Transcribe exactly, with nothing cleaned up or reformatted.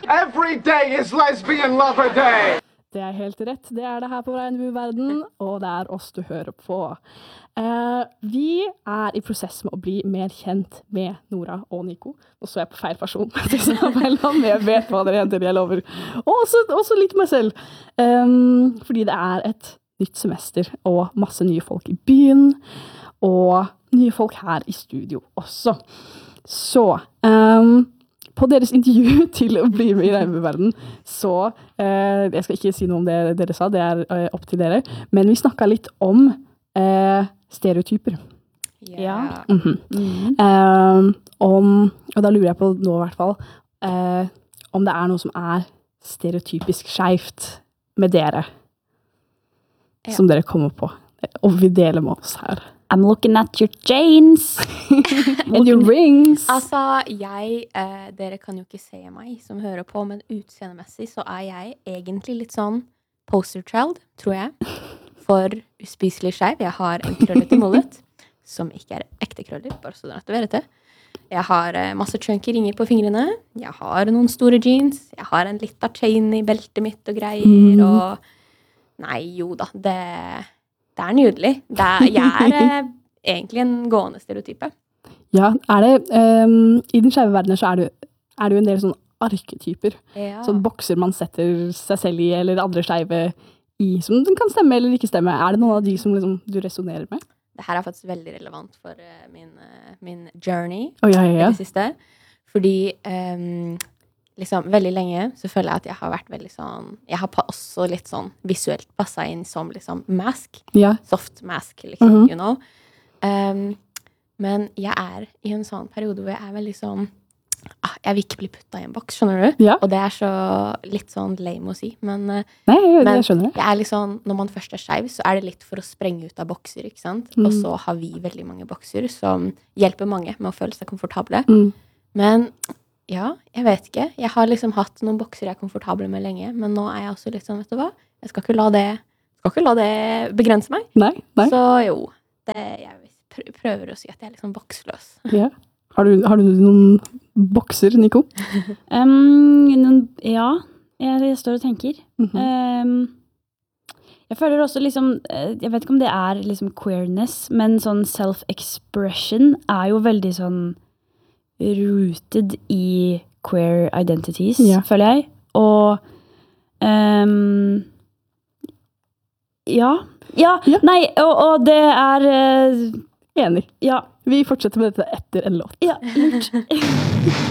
Every day is lesbian lover day! Det er helt rett, det er det her på Regnbueverden, og det er oss du hører på. Eh, vi er i prosess med å bli mer kjent med Nora og Nico. Nå så jeg på feil person, men jeg vet hva dere henter, jeg lover. Og også, også litt meg selv, um, fordi det er et nytt semester, og masse nye folk i byen, og nye folk her i studio også. Så, um, på deres intervju til å bli med i Regnbueverden, så, eh, jeg skal ikke si noe om det dere sa, det er eh, opp til dere, men vi snakket litt om eh, stereotyper. Ja. Mm-hmm. Mm-hmm. Um, om, og da lurer jeg på nå i hvert fall, eh, om det er noe som er stereotypisk skjevt med dere, ja. Som dere kommer på, og vi deler med oss her. I'm looking at your chains. And your rings. Altså, jeg, eh, dere kan jo ikke se meg som hører på, men utseendemessig så er jeg egentlig litt sånn poster child, tror jeg. For uspiselig skjev. Jeg har en krøllete mullet, som ikke er ekte krøller, bare så dere vet det. Jeg har eh, masse chunky ringer på fingrene. Jeg har noen store jeans. Jeg har en liten chain i beltet mitt og greier, mm. og nei, jo da, det... Det er nydelig. Det er, jeg er eh, egentlig en gående stereotype. Ja, er det, um, i den skjeve verdenen så er det, er det jo en del sånn arketyper. Ja. Sånn bokser man setter seg selv i, eller andre skjeve i, som kan stemme eller ikke stemme. Er det noen av de som liksom, du resonerer med? Det her er faktisk veldig relevant for uh, min, uh, min journey oh, ja, ja, ja. i det siste. Fordi um, liksom, veldig lenge så føler jeg at jeg har vært veldig sånn, jeg har også litt sånn visuelt passet inn som liksom mask, ja. Soft mask, liksom, mm-hmm. you know. Um, men jeg er i en sånn periode hvor jeg er veldig sånn, ah, jeg vil ikke bli puttet i en boks, skjønner du? Ja. Og det er så litt sånn lame å si, men, uh, Nei, jeg, men jeg skjønner det. Jeg er litt sånn, når man først er skjev, så er det litt for å sprenge ut av bokser, ikke sant? Mm. Og så har vi veldig mange bokser som hjelper mange med å føle seg komfortable. Mm. Men ja, jeg vet ikke. Jeg har liksom hatt noen bokser jeg er komfortable med lenge, men nå er jeg også litt sånn, vet du hva? Jeg skal ikke la det, skal ikke la det begrense meg. Nei, nei. Så jo, det, jeg prøver å si at jeg er liksom boksløs. Ja. Har du, har du noen bokser, Nico? um, noen, ja, jeg, jeg står og tenker. Mm-hmm. Um, jeg føler også liksom, jeg vet ikke om det er liksom queerness, men sånn self-expression er jo veldig sånn rooted i queer identities, ja. Føler jeg. Og um, ja. Ja, ja. Nei, og, og det er uh, enig. Ja. Vi fortsetter med dette etter en låt. Ja, lurt.